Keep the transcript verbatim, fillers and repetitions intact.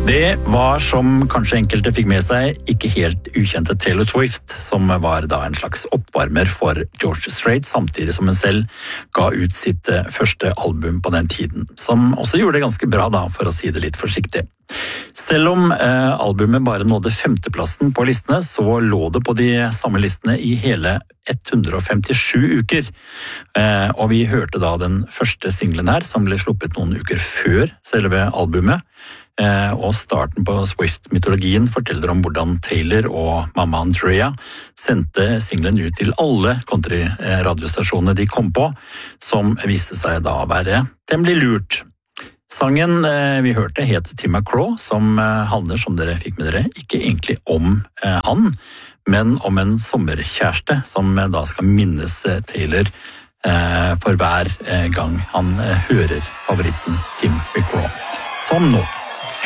Det var, som kanskje enkelte fikk med seg, ikke helt ukjente Taylor Swift, som var da en slags oppvarmer for George Strait, samtidig som hun selv ga ut sitt første album på den tiden, som også gjorde det ganske bra da, for å si det litt forsiktig. Selv om eh, albumet bare nådde femteplassen på listene, så lå det på de samme listene i hele ett hundre femtisju uker. Eh, og vi hørte da den første singlen her, som ble sluppet noen uker før selve albumet. Eh, og starten på Swift-mytologien forteller om hvordan Taylor og mamma Andrea sendte singlen ut til alle country-radiostasjonene de kom på, som viste seg da å være temmelig lurt. Sangen eh, vi hørte het Tim McGraw, som eh, handler, som dere fikk med dere, ikke egentlig om eh, han, men om en sommerkjæreste som eh, da skal minnes eh, Taylor eh, for hver eh, gang han eh, hører favoritten Tim McGraw. Som nå.